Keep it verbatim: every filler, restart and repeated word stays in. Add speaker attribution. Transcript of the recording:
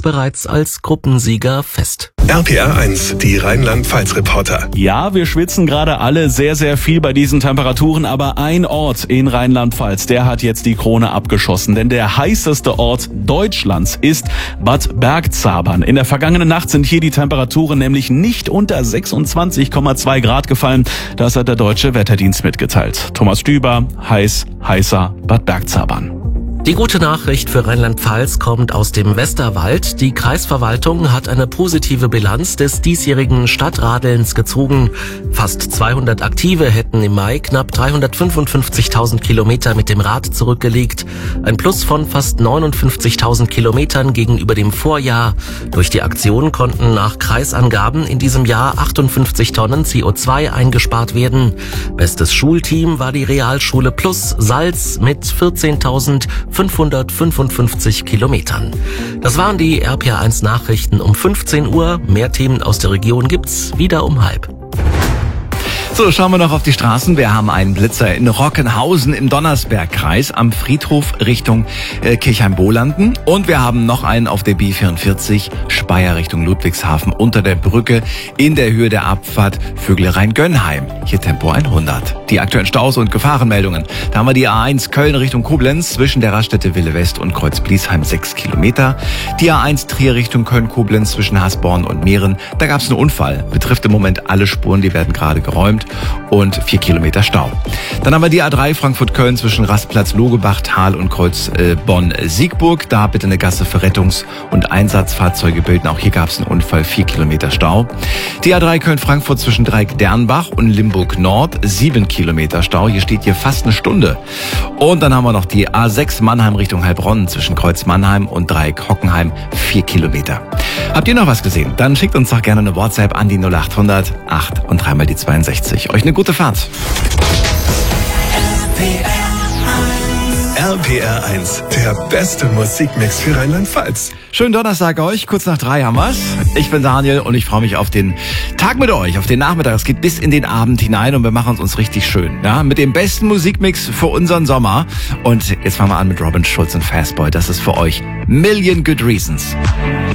Speaker 1: bereits als Gruppensieger fest.
Speaker 2: R P R eins, die Rheinland-Pfalz-Reporter.
Speaker 3: Ja, wir schwitzen gerade alle sehr, sehr viel bei diesen Temperaturen, aber ein Ort in Rheinland-Pfalz, der hat jetzt die Krone abgeschossen, denn der heißeste Ort Deutschlands ist Bad Bergzabern. In der vergangenen Nacht sind hier die Temperaturen nämlich nicht unter sechsundzwanzig Komma zwei Grad gefallen. Das hat der Deutsche Wetterdienst mitgeteilt. Thomas Stüber, heiß, heißer Bad Bergzabern.
Speaker 1: Die gute Nachricht für Rheinland-Pfalz kommt aus dem Westerwald. Die Kreisverwaltung hat eine positive Bilanz des diesjährigen Stadtradelns gezogen. Fast zweihundert Aktive hätten im Mai knapp dreihundertfünfundfünfzigtausend Kilometer mit dem Rad zurückgelegt. Ein Plus von fast neunundfünfzigtausend Kilometern gegenüber dem Vorjahr. Durch die Aktion konnten nach Kreisangaben in diesem Jahr achtundfünfzig Tonnen C O zwei eingespart werden. Bestes Schulteam war die Realschule Plus Salz mit vierzehntausendfünfhundertfünfundfünfzig Kilometern. Das waren die R P R eins Nachrichten um fünfzehn Uhr. Mehr Themen aus der Region gibt's wieder um halb.
Speaker 4: So, schauen wir noch auf die Straßen. Wir haben einen Blitzer in Rockenhausen im Donnersbergkreis am Friedhof Richtung äh, Kirchheim-Bolanden. Und wir haben noch einen auf der B vierundvierzig Speyer Richtung Ludwigshafen unter der Brücke in der Höhe der Abfahrt Vögelerein-Gönnheim. Hier Tempo hundert. Die aktuellen Staus und Gefahrenmeldungen. Da haben wir die A eins Köln Richtung Koblenz zwischen der Raststätte Wille West und Kreuz Bliesheim sechs Kilometer. Die A eins Trier Richtung Köln-Koblenz zwischen Hasborn und Mehren. Da gab es einen Unfall. Betrifft im Moment alle Spuren, die werden gerade geräumt. Und vier Kilometer Stau. Dann haben wir die A drei Frankfurt-Köln zwischen Rastplatz Logebach, Thal und Kreuz äh, Bonn-Siegburg. Da bitte eine Gasse für Rettungs- und Einsatzfahrzeuge bilden. Auch hier gab es einen Unfall, vier Kilometer Stau. Die A drei Köln-Frankfurt zwischen Dreieck-Dernbach und Limburg-Nord, sieben Kilometer Stau. Hier steht hier fast eine Stunde. Und dann haben wir noch die A sechs Mannheim Richtung Heilbronn zwischen Kreuz Mannheim und Dreieck-Hockenheim, vier Kilometer. Habt ihr noch was gesehen? Dann schickt uns doch gerne eine WhatsApp an die null acht hundert acht und dreimal die zweiundsechzig. Euch eine gute Fahrt.
Speaker 2: R P R eins, der beste Musikmix für Rheinland-Pfalz.
Speaker 4: Schönen Donnerstag euch, kurz nach drei haben wir's. Ich bin Daniel und ich freue mich auf den Tag mit euch, auf den Nachmittag. Es geht bis in den Abend hinein und wir machen es uns richtig schön. Ja? Mit dem besten Musikmix für unseren Sommer. Und jetzt fangen wir an mit Robin Schulz und Fastboy. Das ist für euch Million Good Reasons.